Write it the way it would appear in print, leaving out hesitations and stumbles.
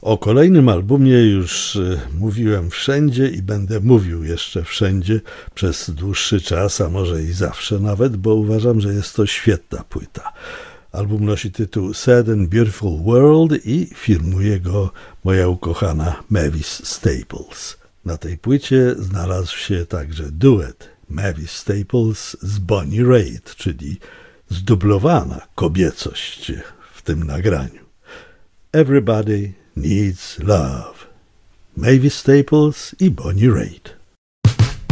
O kolejnym albumie już mówiłem wszędzie i będę mówił jeszcze wszędzie przez dłuższy czas, a może i zawsze nawet, bo uważam, że jest to świetna płyta. Album nosi tytuł Sad and Beautiful World i firmuje go moja ukochana Mavis Staples. Na tej płycie znalazł się także duet Mavis Staples z Bonnie Raitt, czyli zdublowana kobiecość w tym nagraniu. Everybody Needs Love. Mavis Staples i Bonnie Raitt.